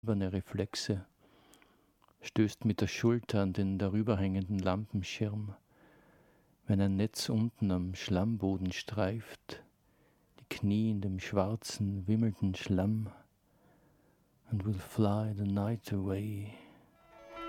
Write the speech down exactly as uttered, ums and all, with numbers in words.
silberne Reflexe, stößt mit der Schulter an den darüberhängenden Lampenschirm, wenn ein Netz unten am Schlammboden streift, die Knie in dem schwarzen, wimmelnden Schlamm, and we'll fly the night away.